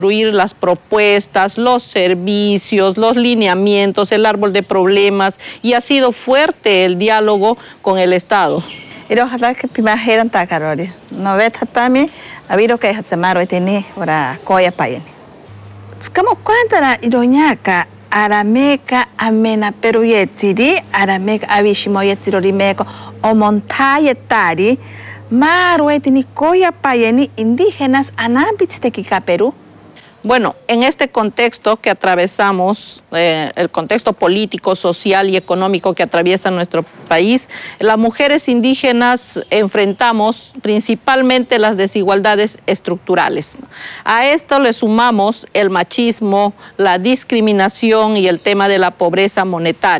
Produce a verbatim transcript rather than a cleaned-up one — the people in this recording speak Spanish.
Las propuestas, los servicios, los lineamientos, el árbol de problemas, y ha sido fuerte el diálogo con el Estado. Ojalá que pimajeran tacarori. No ve tatami, habido que hacer tiene para coya payeni. Como cuando iroñaca arameca amena peruyetiri arameca avishimoyetirorimeko o montayetari maruetini coya payeni indígenas anambitstequica Perú. Bueno, en este contexto que atravesamos, eh, el contexto político, social y económico que atraviesa nuestro país, las mujeres indígenas enfrentamos principalmente las desigualdades estructurales. A esto le sumamos el machismo, la discriminación y el tema de la pobreza monetaria.